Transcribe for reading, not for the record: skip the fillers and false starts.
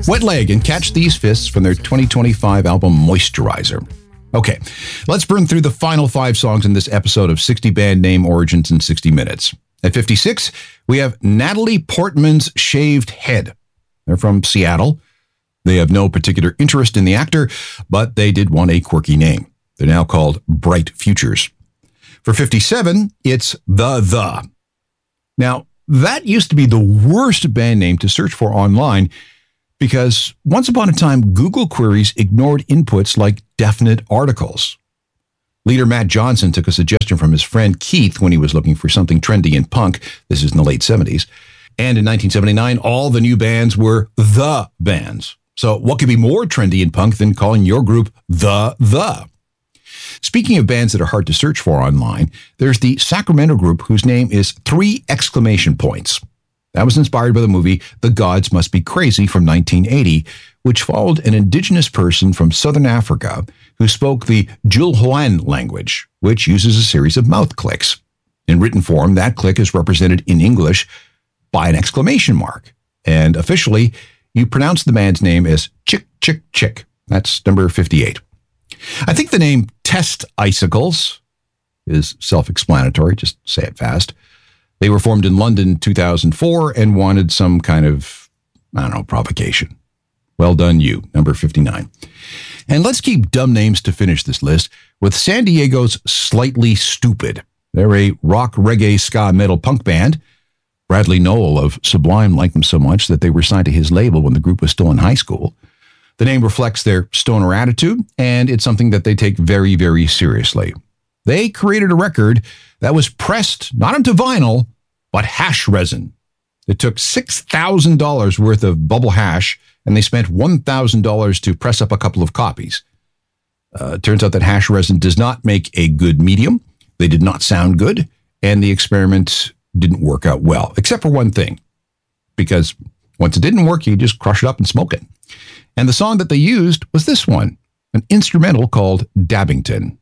Wet Leg and Catch These Fists from their 2025 album Moisturizer. Okay, let's burn through the final 5 songs in this episode of 60 Band Name Origins in 60 Minutes. At 56, we have Natalie Portman's Shaved Head. They're from Seattle. They have no particular interest in the actor, but they did want a quirky name. They're now called Bright Futures. For 57, it's The. Now, that used to be the worst band name to search for online because once upon a time, Google queries ignored inputs like definite articles. Leader Matt Johnson took a suggestion from his friend Keith when he was looking for something trendy in punk. This is in the late 70s. And in 1979, all the new bands were The Bands. So what could be more trendy in punk than calling your group The? Speaking of bands that are hard to search for online, there's the Sacramento group whose name is 3 exclamation points. That was inspired by the movie The Gods Must Be Crazy from 1980, which followed an indigenous person from southern Africa who spoke the Julhoan language, which uses a series of mouth clicks. In written form, that click is represented in English by an exclamation mark. And officially, you pronounce the band's name as Chick, Chick, Chick. That's number 58. I think the name Test Icicles is self-explanatory. Just say it fast. They were formed in London in 2004 and wanted some kind of, provocation. Well done, you, number 59. And let's keep dumb names to finish this list with San Diego's Slightly Stupid. They're a rock, reggae, ska, metal punk band. Bradley Noel of Sublime liked them so much that they were signed to his label when the group was still in high school. The name reflects their stoner attitude, and it's something that they take very, very seriously. They created a record that was pressed not onto vinyl, but hash resin. It took $6,000 worth of bubble hash, and they spent $1,000 to press up a couple of copies. Turns out that hash resin does not make a good medium. They did not sound good, and the experiment didn't work out well, except for one thing. Because once it didn't work, you just crush it up and smoke it. And the song that they used was this one, an instrumental called Dabbington.